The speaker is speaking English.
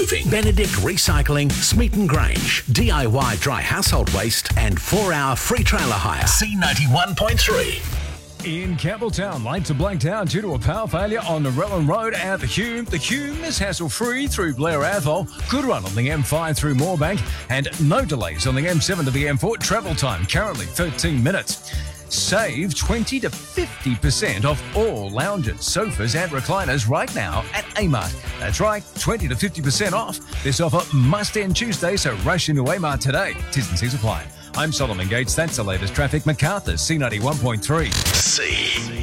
Roofing, Benedict Recycling, Smeaton Grange, DIY Dry Household Waste, and 4-hour free trailer hire. C91.3. In Campbelltown, lanes are blanked out due to a power failure on Narellan Road at the Hume. The Hume is hassle-free through Blair Athol. Good run on the M5 through Moorebank, and no delays on the M7 to the M4. Travel time currently 13 minutes. Save 20 to 50% off all lounges, sofas and recliners right now at Amart. That's right, 20 to 50% off. This offer must end Tuesday, so rush into Amart today. T's and C's apply. I'm Solomon Gates. That's the latest traffic. MacArthur's C91.3. C.